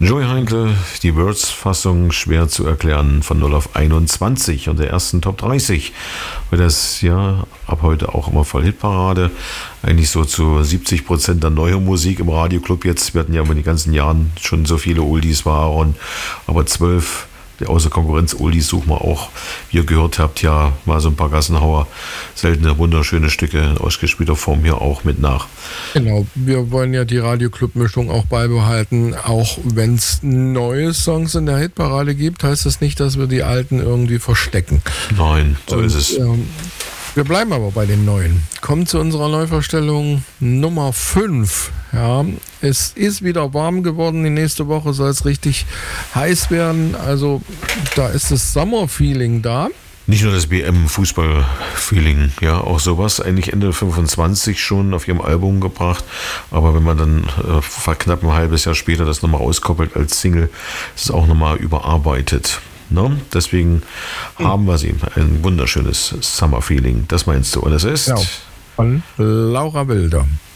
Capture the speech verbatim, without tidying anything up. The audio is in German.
Joey Heindl, die Words-Fassung schwer zu erklären von null auf einundzwanzig und der ersten Top dreißig. Weil das ja ab heute auch immer voll Hitparade. Eigentlich so zu siebzig Prozent der neue Musik im Radioclub jetzt. Wir hatten ja über die ganzen Jahren schon so viele Oldies waren, aber zwölf der außer Konkurrenz Oldies suchen wir auch. Wie ihr gehört habt, ja, mal so ein paar Gassenhauer, seltene, wunderschöne Stücke in ausgespielter Form hier auch mit nach. Genau, wir wollen ja die Radioclub-Mischung auch beibehalten, auch wenn es neue Songs in der Hitparade gibt, heißt das nicht, dass wir die alten irgendwie verstecken. Nein, so Und, ist es. Ähm, wir bleiben aber bei den neuen. Kommen zu unserer Neuverstellung Nummer fünf. Ja, es ist wieder warm geworden. Die nächste Woche soll es richtig heiß werden. Also da ist das Sommer-Feeling da. Nicht nur das B M-Fußball-Feeling, ja, auch sowas eigentlich Ende fünfundzwanzig schon auf ihrem Album gebracht, aber wenn man dann äh, knapp ein halbes Jahr später das nochmal auskoppelt als Single, ist es auch nochmal überarbeitet. Ne? Deswegen mhm. haben wir sie, ein wunderschönes Summer-Feeling, das meinst du, und es ist? Ja, von Laura Wilder.